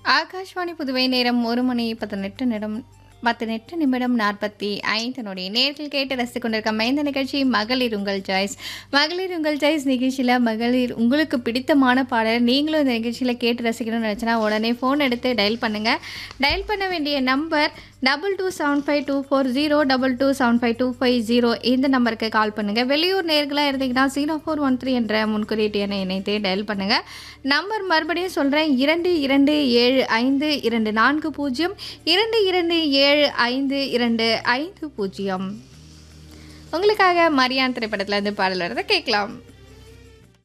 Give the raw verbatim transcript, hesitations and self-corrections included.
ஆகாஷ்வாணி புதுவை நேரம் ஒரு மணி பதினெட்டு நிமிடம் பதினெட்டு நிமிடம் நாற்பத்தி ஐந்து நொடி நேர்கள் கேட்டு ரசித்துக் கொண்டிருக்க இந்த நிகழ்ச்சி மகளிர் உங்கள் சாய்ஸ். மகளிர் உங்கள் சாய்ஸ் நிகழ்ச்சியில் மகளிர் உங்களுக்கு பிடித்தமான பாடல் நீங்களும் இந்த நிகழ்ச்சியில் கேட்டு ரசிக்கணும்னு நினச்சினா உடனே ஃபோன் எடுத்து டயல் பண்ணுங்கள். டயல் பண்ண வேண்டிய number double two seven five two four zero double two seven five two five zero இந்த நம்பருக்கு கால் பண்ணுங்கள். வெளியூர் நேர்களாக இருந்தீங்கன்னா ஜீரோ ஃபோர் ஒன் த்ரீ என்ற முன்குறியீட்டு எண்ணை இணைத்து டயல் பண்ணுங்கள். நம்பர் மறுபடியும் சொல்கிறேன், இரண்டு இரண்டு ஏழு ஐந்து இரண்டு நான்கு பூஜ்ஜியம் இரண்டு இரண்டு ஏழு ஐந்து இரண்டு ஐந்து பூஜ்ஜியம். உங்களுக்காக மரியான் திரைப்படத்தில் இருந்து பாடல் வரதை கேட்கலாம்.